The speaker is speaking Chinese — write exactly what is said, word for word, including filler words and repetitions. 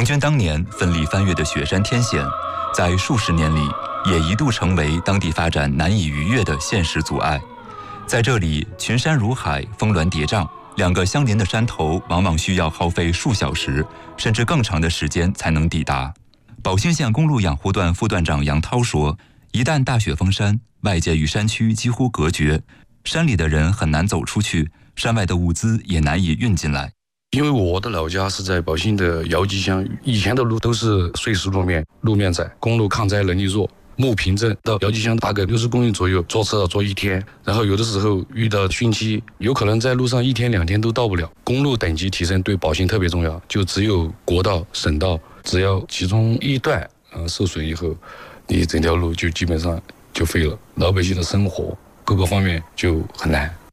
盟军当年奋力翻越的雪山天险，在数十年里也一度成为当地发展难以逾越的现实阻碍。在这里，群山如海，峰峦叠嶂，两个相邻的山头往往需要耗费数小时甚至更长的时间才能抵达。宝兴县公路养护段副段长杨涛说，一旦大雪封山，外界与山区几乎隔绝，山里的人很难走出去，山外的物资也难以运进来。 因为我的老家是在宝兴的姚集乡，以前的路都是碎石路面，路面窄，公路抗灾能力弱。木坪镇到姚集乡大概六十公里左右，坐车要坐一天，然后有的时候遇到汛期，有可能在路上一天两天都到不了。公路等级提升对宝兴特别重要，就只有国道、省道，只要其中一段呃受损以后，你整条路就基本上就废了，老百姓的生活各个方面就很难。